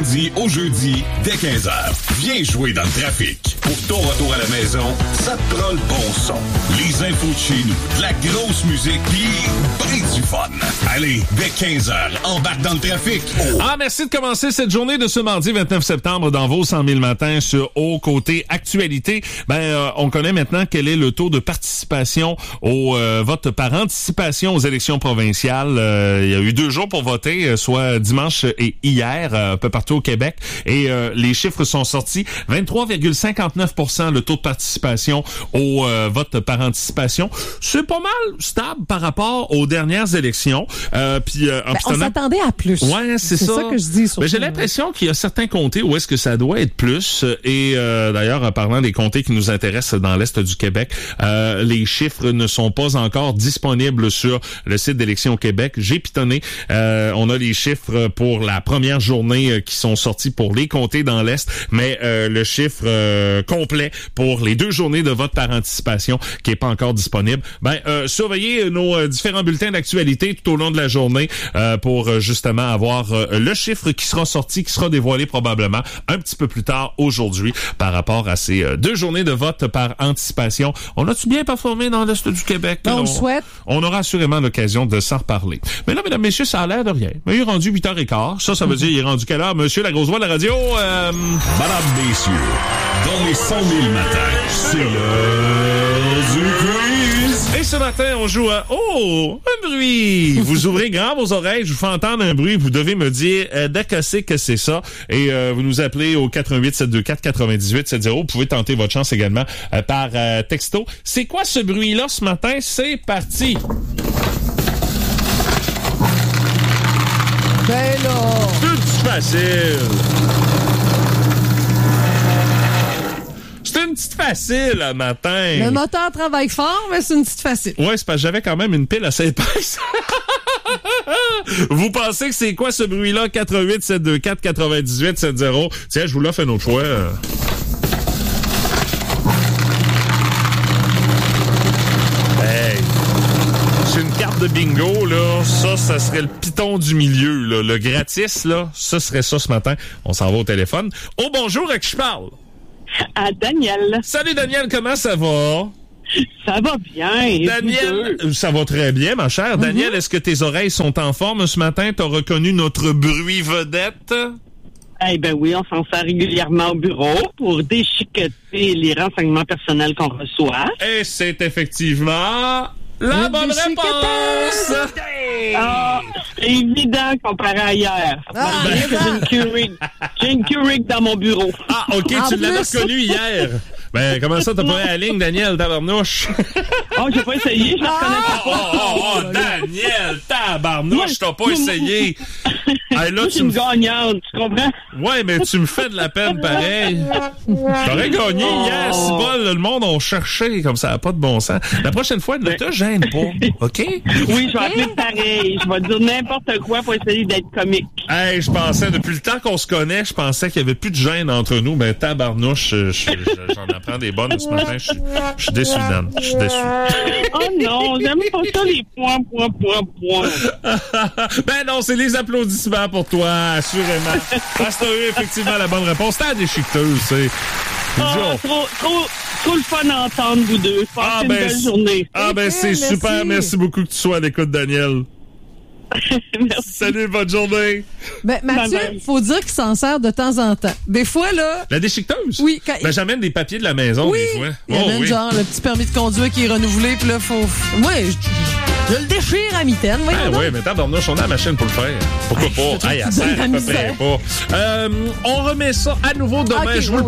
lundi au jeudi, dès 15h. Viens jouer dans le trafic. Pour ton retour à la maison, ça te prend le bon son. Les infos de chez nous, de la grosse musique, pis ben du fun. Allez, dès 15h, embarque dans le trafic. Merci de commencer cette journée de ce mardi 29 septembre dans vos 100 000 matins sur Haut Côté Actualité. On connaît maintenant quel est le taux de participation au vote par anticipation aux élections provinciales. Il y a eu 2 jours pour voter, soit dimanche et hier, un peu partout au Québec. Et les chiffres sont sortis. 23,59% le taux de participation au vote par anticipation. C'est pas mal stable par rapport aux dernières élections. On s'attendait à plus. Ouais, c'est ça que je dis. J'ai l'impression qu'il y a certains comtés où est-ce que ça doit être plus. Et d'ailleurs, en parlant des comtés qui nous intéressent dans l'Est du Québec, les chiffres ne sont pas encore disponibles sur le site d'Élections Québec. J'ai pitonné. On a les chiffres pour la première journée qui sont sortis pour les comtés dans l'Est, mais le chiffre complet pour les 2 journées de vote par anticipation qui est pas encore disponible. Surveillez nos différents bulletins d'actualité tout au long de la journée pour justement avoir le chiffre qui sera sorti, qui sera dévoilé probablement un petit peu plus tard aujourd'hui par rapport à ces 2 journées de vote par anticipation. On a-tu bien performé dans l'Est du Québec? On le souhaite. On aura assurément l'occasion de s'en reparler. Mais là, mesdames, messieurs, ça a l'air de rien. Mais il est rendu 8h15. Ça veut dire il est rendu quelle heure? Monsieur, la grosse voix de la radio? Madame, messieurs, dans les 100 000 matins, c'est l'heure du quiz. Et ce matin, on joue à un bruit. Vous ouvrez grand vos oreilles, je vous fais entendre un bruit, vous devez me dire que c'est ça. Et vous nous appelez au 88-724-9870. Vous pouvez tenter votre chance également par texto. C'est quoi ce bruit-là ce matin? C'est parti. Ben là! C'est facile. C'est une petite facile le matin. Le moteur travaille fort, mais c'est une petite facile. Ouais, c'est parce que j'avais quand même une pile assez épaisse. Vous pensez que c'est quoi ce bruit-là? 88-724-9870. Tiens, je vous l'offre une autre fois. Hey! C'est une carte de bingo, là. Ça serait le piton du milieu, là. Le gratis, là. Ça serait ça ce matin. On s'en va au téléphone. Oh, bonjour, à qui je parle? À Daniel. Salut Daniel, comment ça va? Ça va bien. Daniel, ça va très bien, ma chère. Daniel, est-ce que tes oreilles sont en forme ce matin? T'as reconnu notre bruit vedette? Eh ben oui, on s'en sert régulièrement au bureau pour déchiqueter les renseignements personnels qu'on reçoit. Et c'est effectivement la bonne réponse! C'est évident comparé à hier. J'ai une Keurig dans mon bureau. Ah, OK, tu l'avais reconnu hier. Ben, comment ça, t'as pas eu la ligne, Daniel, tabarnouche? J'ai pas essayé, je la reconnaissais pas. Daniel, tabarnouche, t'as pas essayé. Hey, là, moi, tu me gagnante, tu comprends? Ouais, mais tu me fais de la peine, pareil. T'aurais gagné hier, si bol, le monde a cherché, comme ça n'a pas de bon sens. La prochaine fois, ne te gêne pas, OK? Oui, je vais appeler pareil. Je vais dire n'importe quoi pour essayer d'être comique. Hey, je pensais, depuis le temps qu'on se connaît, je pensais qu'il y avait plus de gêne entre nous. Ben, tabarnouche, j'en apprends des bonnes ce matin. Je suis déçu, Dan. Je suis déçu. Oh non, j'aime pas ça, les points. Ben non, c'est les applaudissements pour toi, assurément. Parce que t'as eu effectivement la bonne réponse. C'était la déchiqueteuse, c'est... Trop le fun à entendre, vous deux. Passez une belle journée. C'est super. Merci beaucoup que tu sois à l'écoute, Daniel. Merci. Salut, bonne journée. Mathieu, il faut dire qu'il s'en sert de temps en temps. Des fois, là... La déchiqueteuse? Oui. J'amène des papiers de la maison, des fois. Il amène genre le petit permis de conduire qui est renouvelé, puis là, faut... Moi, je le déchire à mitaine. Oui, mais tabarnouche, on a la machine pour le faire. Pourquoi pas? Ça sert à peu près pas. On remet ça à nouveau demain. Je vous le